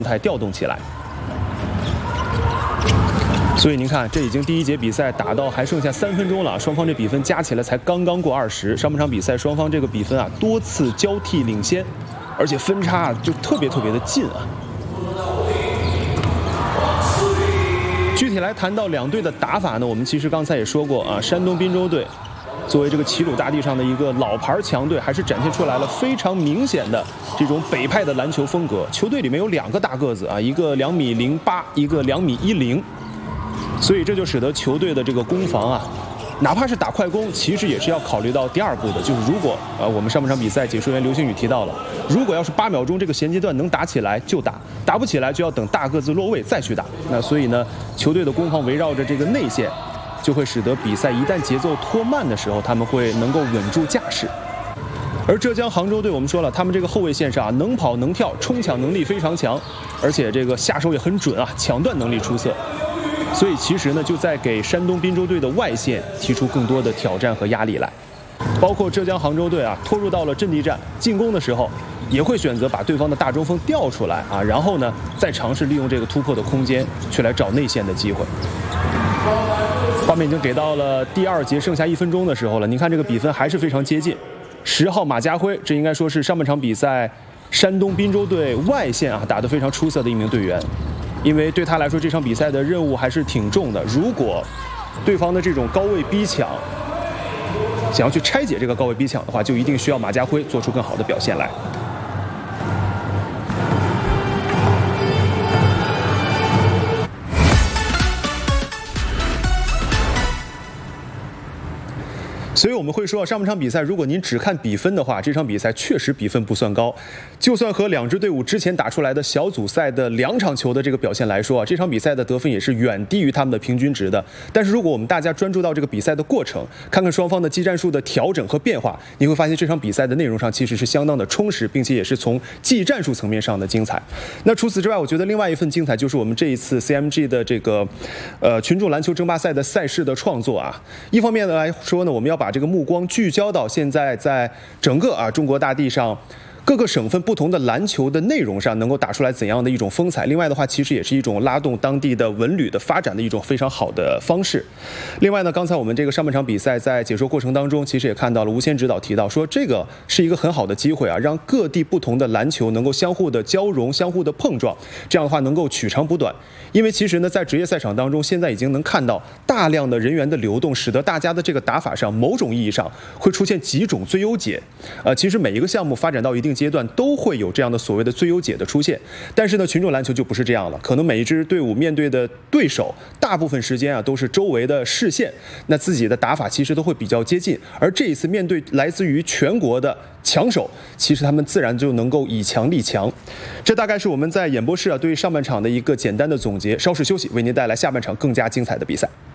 态调动起来。所以您看，这已经第一节比赛打到还剩下3分钟了，双方这比分加起来才刚刚过20。上半场比赛双方这个比分啊多次交替领先，而且分差就特别的近啊。具体来谈到两队的打法呢，我们其实刚才也说过啊，山东滨州队作为这个齐鲁大地上的一个老牌强队，还是展现出来了非常明显的这种北派的篮球风格。球队里面有2个大个子啊，一个2.08米，一个2.10米，所以这就使得球队的这个攻防啊，哪怕是打快攻，其实也是要考虑到第2步的，就是如果我们上半场比赛解说员刘星宇提到了，如果要是8秒钟这个衔接段能打起来就打，打不起来就要等大个子落位再去打。那所以呢，球队的攻防围绕着这个内线，就会使得比赛一旦节奏拖慢的时候，他们会能够稳住架势。而浙江杭州队，我们说了，他们这个后卫线上能跑能跳，冲抢能力非常强，而且这个下手也很准啊，抢断能力出色。所以其实呢，就在给山东滨州队的外线提出更多的挑战和压力来。包括浙江杭州队啊，拖入到了阵地战进攻的时候，也会选择把对方的大中锋调出来啊，然后呢，再尝试利用这个突破的空间去来找内线的机会。画面已经给到了第2节剩下1分钟的时候了，你看这个比分还是非常接近。10号马家辉，这应该说是上半场比赛山东滨州队外线啊打得非常出色的一名队员，因为对他来说这场比赛的任务还是挺重的。如果对方的这种高位逼抢，想要去拆解这个高位逼抢的话，就一定需要马家辉做出更好的表现来。所以我们会说，上半场比赛如果您只看比分的话，这场比赛确实比分不算高。就算和2支队伍之前打出来的小组赛的2场球的这个表现来说啊，这场比赛的得分也是远低于他们的平均值的。但是如果我们大家专注到这个比赛的过程，看看双方的技战术的调整和变化，你会发现这场比赛的内容上其实是相当的充实，并且也是从技战术层面上的精彩。那除此之外，我觉得另外一份精彩就是我们这一次 CMG 的这个群众篮球争霸赛的赛事的创作啊。一方面来说呢，我们要把这个目光聚焦到现在在整个中国大地上各个省份不同的篮球的内容上能够打出来怎样的一种风采。另外的话，其实也是一种拉动当地的文旅的发展的一种非常好的方式。另外呢，刚才我们这个上半场比赛在解说过程当中，其实也看到了吴先指导提到说，这个是一个很好的机会啊，让各地不同的篮球能够相互的交融、相互的碰撞，这样的话能够取长补短。因为其实呢，在职业赛场当中，现在已经能看到大量的人员的流动，使得大家的这个打法上，某种意义上会出现几种最优解。其实每一个项目发展到一定阶段，都会有这样的所谓的最优解的出现。但是呢，群众篮球就不是这样了，可能每一支队伍面对的对手，大部分时间啊都是周围的视线，那自己的打法其实都会比较接近。而这一次面对来自于全国的强手，其实他们自然就能够以强力强。这大概是我们在演播室对上半场的一个简单的总结。稍事休息，为您带来下半场更加精彩的比赛。